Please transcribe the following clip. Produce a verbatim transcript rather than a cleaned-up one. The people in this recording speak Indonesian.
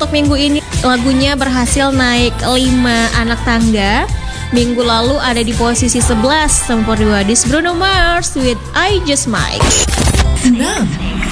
untuk minggu ini lagunya berhasil naik lima anak tangga. Minggu lalu ada di posisi sebelas sama Forty Wadis, Bruno Mars with I Just Might. enam